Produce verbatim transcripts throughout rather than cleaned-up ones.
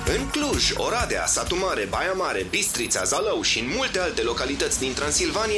În Cluj, Oradea, Satu Mare, Baia Mare, Bistrița, Zalău și în multe alte localități din Transilvania,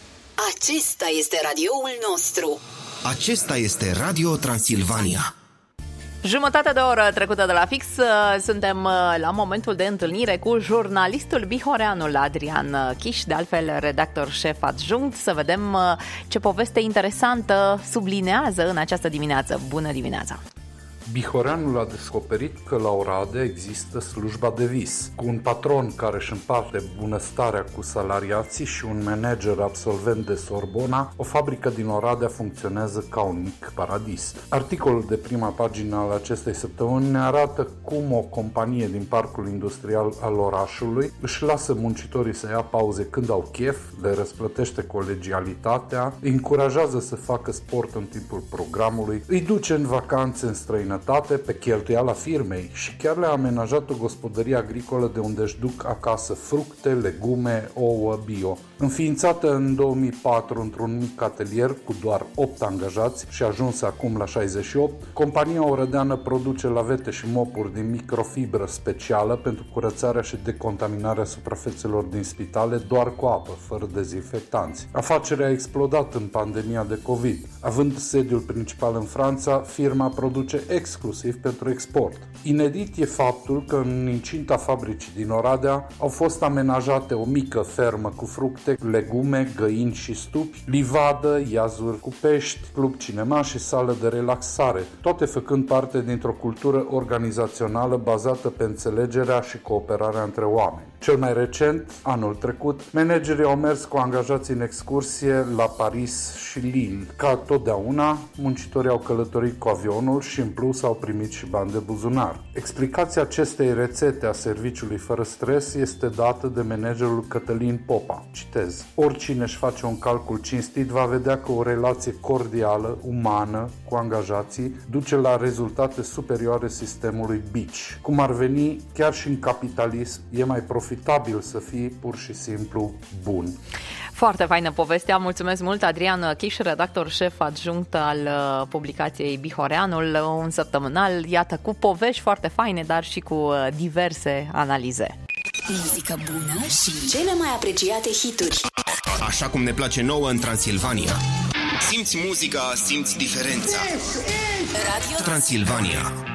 acesta este radioul nostru. Acesta este Radio Transilvania. Jumătate de oră trecută de la fix, suntem la momentul de întâlnire cu jurnalistul bihoreanul Adrian Chiș, de altfel redactor șef adjunct, să vedem ce poveste interesantă sublinează în această dimineață. Bună dimineața! Bihoreanul a descoperit că la Oradea există slujba de vis, cu un patron care își împarte bunăstarea cu salariații și un manager absolvent de Sorbona. O fabrică din Oradea funcționează ca un mic paradis. Articolul de prima pagină al acestei săptămâni ne arată cum o companie din parcul industrial al orașului își lasă muncitorii să ia pauze când au chef, le răsplătește colegialitatea, îi încurajează să facă sport în timpul programului, îi duce în vacanțe în străinătate pe cheltuiala firmei și chiar le-a amenajat o gospodărie agricolă de unde își duc acasă fructe, legume, ouă bio. Înființată în două mii patru într-un mic atelier cu doar opt angajați și ajunsă acum la șaizeci și opt, compania orădeană produce lavete și mopuri din microfibră specială pentru curățarea și decontaminarea suprafețelor din spitale doar cu apă, fără dezinfectanți. Afacerea a explodat în pandemia de COVID. Având sediul principal în Franța, firma produce exclusiv pentru export. Inedit e faptul că în incinta fabricii din Oradea au fost amenajate o mică fermă cu fructe, legume, găini și stupi, livadă, iazuri cu pești, club cinema și sală de relaxare, toate făcând parte dintr-o cultură organizațională bazată pe înțelegerea și cooperarea între oameni. Cel mai recent, anul trecut, managerii au mers cu angajații în excursie la Paris și Lille. Ca totdeauna, muncitorii au călătorit cu avionul și în plus au primit și bani de buzunar. Explicația acestei rețete a serviciului fără stres este dată de managerul Cătălin Popa. Citez: oricine își face un calcul cinstit va vedea că o relație cordială, umană, cu angajații duce la rezultate superioare sistemului Beach. Cum ar veni, chiar și în capitalism e mai profitabil să fii pur și simplu bun. Foarte faină povestea, mulțumesc mult Adrian Chiș, redactor șef adjunct al publicației Bihoreanul, un săptămânal, iată, cu povești foarte faine, dar și cu diverse analize. Muzică bună și cele mai apreciate hituri. Așa cum ne place nouă în Transilvania. Simți muzica, simți diferența. Radio Transilvania.